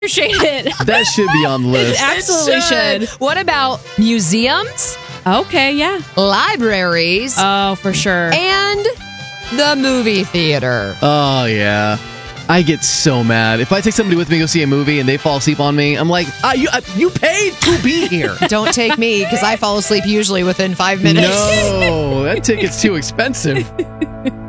Appreciate it. That should be on the list. Absolutely should. What about museums, Okay, yeah. libraries, Oh, for sure. and the movie theater? Oh, yeah. I get so mad. If I take somebody with me to go see a movie and they fall asleep on me, I'm like, you paid to be here. Don't take me, because I fall asleep usually within 5 minutes. No, that ticket's too expensive.